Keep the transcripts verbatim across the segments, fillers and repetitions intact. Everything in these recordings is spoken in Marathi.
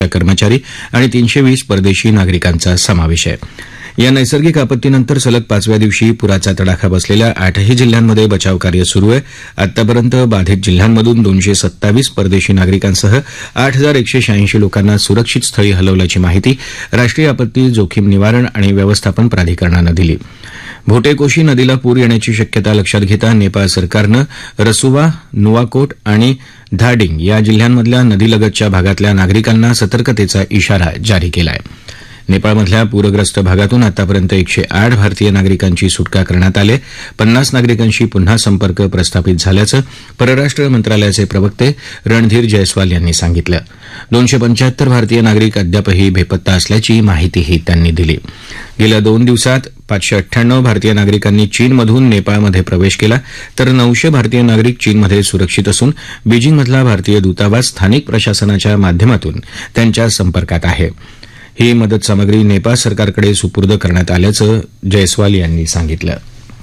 कर्मचारी आणि तीनशे वीस परदेशी नागरिकांचा समावेश आहे. या नैसर्गिक आपत्तीनंतर सलग पाचव्या दिवशी पुराचा तडाखा बसलेल्या आठही जिल्ह्यांमध्ये बचावकार्य सुरू आहे. आतापर्यंत बाधित जिल्ह्यांमधून दोनशे सत्तावीस परदेशी नागरिकांसह आठ हजार एकशे शहाऐंशी लोकांना सुरक्षित स्थळी हलवल्याची माहिती राष्ट्रीय आपत्ती जोखीम निवारण आणि व्यवस्थापन प्राधिकरणानं दिली. भोटेकोशी नदीला पूर येण्याची शक्यता लक्षात घेता नेपाळ सरकारनं रसुवा, नुवाकोट आणि धाडिंग या जिल्ह्यांमधल्या नदीलगतच्या भागातल्या नागरिकांना सतर्कतेचा इशारा जारी केला आहे. नेपाळमधल्या पूरग्रस्त भागातून आतापर्यंत एकशे आठ भारतीय नागरिकांची सुटका करण्यात आली. पन्नास नागरिकांशी पुन्हा संपर्क प्रस्थापित झाल्याचं परराष्ट्र मंत्रालयाचे प्रवक्ते रणधीर जयस्वाल यांनी सांगितलं. दोनशे पंच्याहत्तर भारतीय नागरिक अद्यापही बेपत्ता असल्याची माहितीही त्यांनी दिली. गेल्या दोन दिवसात पाचशे अठ्ठ्याण्णव भारतीय नागरिकांनी चीनमधून नेपाळमध्ये प्रवेश केला, तर नऊशे भारतीय नागरिक चीनमध्ये सुरक्षित असून बीजिंगमधला भारतीय दूतावास स्थानिक प्रशासनाच्या माध्यमातून त्यांच्या संपर्कात आहे. ही मदत सामग्री नेपाळ सरकारकडे सुपूर्द करण्यात आल्याचं जयस्वाल यांनी सांगितलं.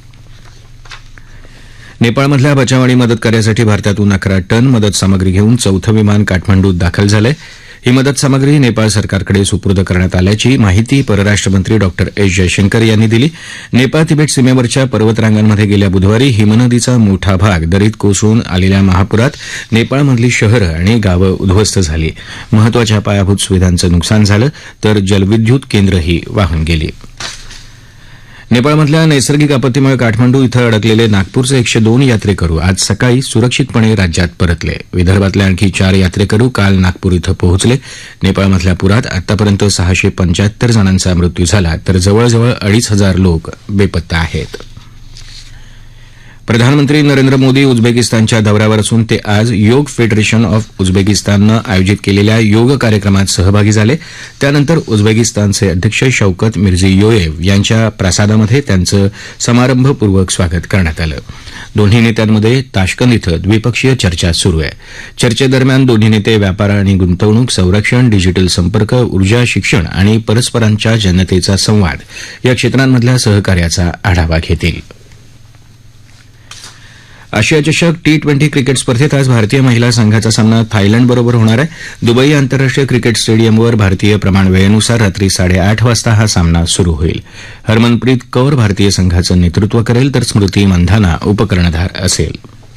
नेपाळमधल्या बचाव आणि मदत कार्यासाठी भारतातून अकरा टन मदत सामग्री घेऊन चौथं विमान काठमांडूत दाखल झालंय. ही मदत सामग्री नेपाळ सरकारकडे सुपूर्द करण्यात आल्याची माहिती परराष्ट्रमंत्री डॉ एस जयशंकर यांनी दिली. नेपाळ तिबेट सीमेवरच्या पर्वतरांगांमध्ये गेल्या बुधवारी हिमनदीचा मोठा भाग दरीत कोसळून आलेल्या महापुरात नेपाळमधली शहरं आणि गावं उद्ध्वस्त झाली. महत्वाच्या पायाभूत सुविधांचं नुकसान झालं, तर जलविद्युत केंद्रही वाहून गेली. नेपाळमधल्या नैसर्गिक आपत्तीमुळे काठमांडू इथं अडकलेले नागपूरचे एकशे दोन यात्रेकरू आज सकाळी सुरक्षितपणे राज्यात परतले. विदर्भातले आणखी चार यात्रेकरू काल नागपूर इथं पोहोचले. नेपाळमधल्या पुरात आतापर्यंत सहाशे पंच्याहत्तर जणांचा मृत्यू झाला, तर जवळजवळ अडीच हजार लोक बेपत्ता आहेत. प्रधानमंत्री नरेंद्र मोदी उझबेकिस्तानच्या दौऱ्यावर असून ते आज योग फेडरेशन ऑफ उझबेकिस्ताननं आयोजित केलेल्या योग कार्यक्रमात सहभागी झाले. त्यानंतर उझबेकिस्तानचे अध्यक्ष शौकत मिर्झीयोयेव यांच्या प्रासादामध्ये त्यांचं समारंभपूर्वक स्वागत करण्यात आलं. दोन्ही नेत्यांमध्ये ताश्कंद इथं द्विपक्षीय चर्चा सुरू आहे. चर्चेदरम्यान दोन्ही नेते व्यापार आणि गुंतवणूक, संरक्षण, डिजिटल संपर्क, ऊर्जा, शिक्षण आणि परस्परांच्या जनतेचा संवाद या क्षेत्रांमधल्या सहकार्याचा आढावा घेतील. आशिया चषक टी ट्वेंटी क्रिकेट स्पर्धेत आज भारतीय महिला संघाचा सामना थायलंडबरोबर होणार आहे. दुबई आंतरराष्ट्रीय क्रिकेट स्टेडियमवर भारतीय प्रमाण वेळेनुसार रात्री साडेआठ वाजता हा सामना सुरू होईल. हरमनप्रीत कौर भारतीय संघाचं नेतृत्व करेल, तर स्मृती मंधाना उपकर्णधार असेल.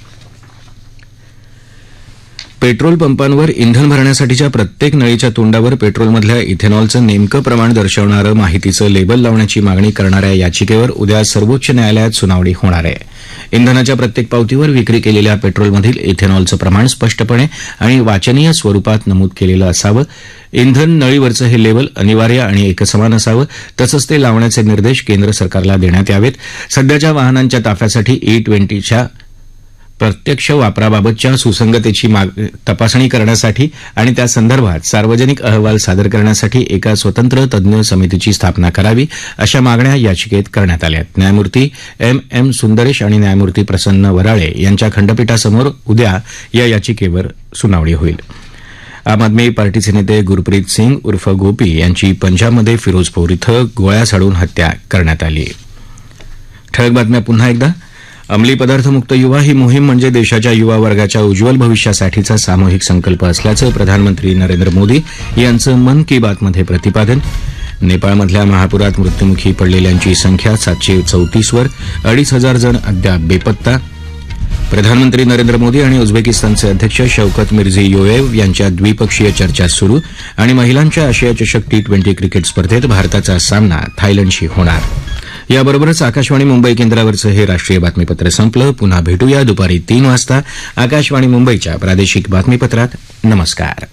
पेट्रोल पंपांवर इंधन भरण्यासाठीच्या प्रत्येक नळीच्या तोंडावर पेट्रोलमधल्या इथेनॉलचं नेमकं प्रमाण दर्शवणारं माहितीचं लेबल लावण्याची मागणी करणाऱ्या याचिकेवर उद्या सर्वोच्च न्यायालयात सुनावणी होणार आहे. इंधनाच्या प्रत्येक पावतीवर विक्री केलेल्या पेट्रोलमधील इथेनॉलचं प्रमाण स्पष्टपणे आणि वाचनीय स्वरूपात नमूद केलेलं असावं. इंधन नळीवरचं हे लेबल अनिवार्य आणि एकसमान असावं, तसंच ते लावण्याचे निर्देश केंद्र सरकारला देण्यात यावेत. सध्याच्या वाहनांच्या ताफ्यासाठी ई ट्वेंटीच्या प्रत्यक्ष वापराबाबतच्या सुसंगतेची तपासणी करण्यासाठी आणि त्यासंदर्भात सार्वजनिक अहवाल सादर करण्यासाठी एका स्वतंत्र तज्ञ समितीची स्थापना करावी, अशा मागण्या याचिकेत करण्यात आल्या. न्यायमूर्ती एम एम सुंदरेश आणि न्यायमूर्ती प्रसन्न वराळे यांच्या खंडपीठासमोर उद्या या याचिकेवर सुनावणी होईल. आम आदमी पार्टीचे नेते गुरप्रीत सिंग उर्फ गोपी यांची पंजाबमध्ये फिरोजपूर इथं गोळ्या झाडून हत्या करण्यात आली. ठळक बातम्या पुन्हा एकदा. अंमली पदार्थमुक्त युवा ही मोहीम म्हणजे देशाच्या युवा वर्गाच्या उज्ज्वल भविष्यासाठीचा सामूहिक संकल्प असल्याचं प्रधानमंत्री नरेंद्र मोदी यांचं मन की बातमध्ये प्रतिपादन. नेपाळमधल्या महापुरात मृत्युमुखी पडलेल्यांची संख्या सातशे चौतीस वर, अडीच हजार जण अद्याप बेपत्ता. प्रधानमंत्री नरेंद्र मोदी आणि उझबेकिस्तानचे अध्यक्ष शौकत मिर्झीयोयेव यांच्या द्विपक्षीय चर्चा सुरू. आणि महिलांच्या आशिया चषक टी ट्वेंटी क्रिकेट स्पर्धेत भारताचा सामना थायलंडशी होणार. याबरोबरच आकाशवाणी मुंबई केंद्रावरचं हे राष्ट्रीय बातमीपत्र संपलं. पुन्हा भेटूया दुपारी तीन वाजता आकाशवाणी मुंबईच्या प्रादेशिक बातमीपत्रात. नमस्कार.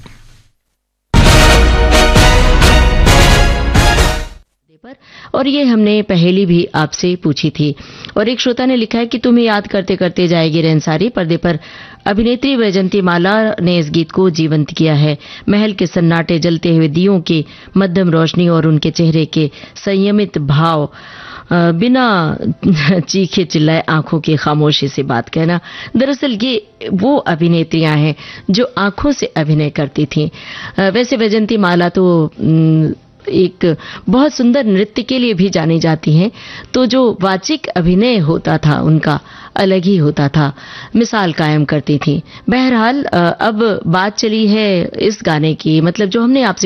और ये हमने पहले भी आपसे पूछी थी. और एक श्रोता ने लिखा है कि तुम्हें याद करते करते जाएगी रेनसारी. पर्दे पर अभिनेत्री वैजंती माला ने इस गीत को जीवंत किया है. महल के सन्नाटे, जलते हुए दियों की मध्यम रोशनी और उनके चेहरे के संयमित भाव, बिना चीखे चिल्लाए आंखों की खामोशी से बात कहना. दरअसल ये वो अभिनेत्रियां हैं जो आंखों से अभिनय करती थीं. वैसे वैजंती माला तो एक बहुत सुंदर नृत्य के लिए भी जानी जाती हैं, तो जो वाचिक अभिनय होता था उनका अलग ही होता था, मिसाल कायम करती थी. बहरहाल अब बात चली है इस गाने की, मतलब जो हमने आपसे